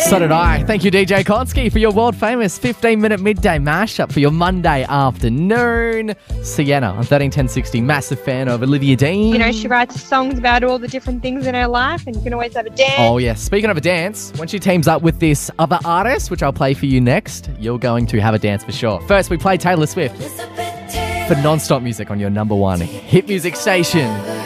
So did I. Thank you, DJ Konski, for your world-famous 15-minute midday mashup for your Monday afternoon. Sienna on 131060, massive fan of Olivia Dean. You know, she writes songs about all the different things in her life, and you can always have a dance. Oh, yes. Speaking of a dance, when she teams up with this other artist, which I'll play for you next, you're going to have a dance for sure. First, we play Taylor Swift for non-stop music on your number one hit music station.